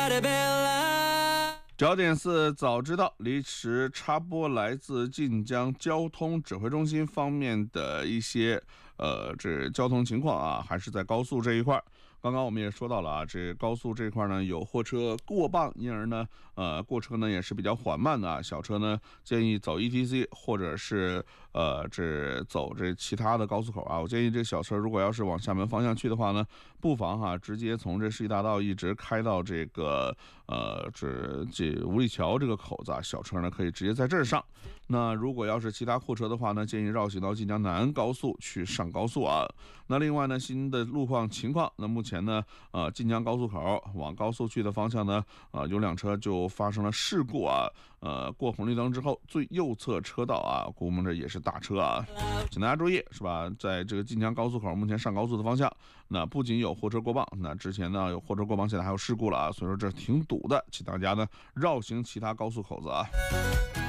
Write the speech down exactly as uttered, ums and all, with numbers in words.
焦点四，早知道临时插播来自晋江交通指挥中心方面的一些呃这交通情况啊，还是在高速这一块。刚刚我们也说到了啊，这高速这块呢有货车过磅，因而呢呃过车呢也是比较缓慢的啊，小车呢建议走 E T C 或者是呃这走这其他的高速口啊。我建议这小车如果要是往厦门方向去的话呢，不妨哈直接从这世纪大道一直开到这个呃这这五里桥这个口子啊，小车呢可以直接在这儿上。那如果要是其他货车的话呢，建议绕行到晋江南高速去上高速啊。那另外呢，新的路况情况，那目前呢，呃，晋江高速口往高速去的方向呢，呃，有辆车就发生了事故啊，呃，过红绿灯之后，最右侧车道啊，估摸着也是大车啊，请大家注意，是吧？在这个晋江高速口目前上高速的方向，那不仅有货车过磅，那之前呢有货车过磅，现在还有事故了啊，所以说这挺堵的，请大家呢绕行其他高速口子啊。